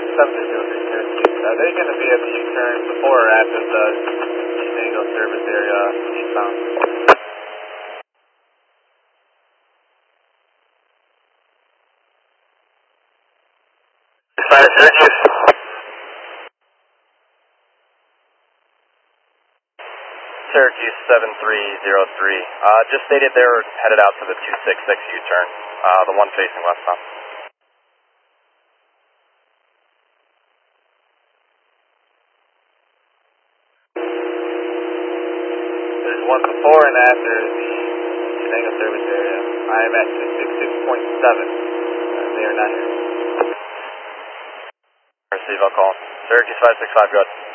Are they going to be at the U-turn before or after the Chenango service area eastbound? Syracuse. Syracuse 7303. Just stated they're headed out to the 266 U-turn, the one facing westbound. There's one before and after the Chenango service area. I am at 266.7. They are not here. Receive, I'll call. Syracuse 565, go ahead.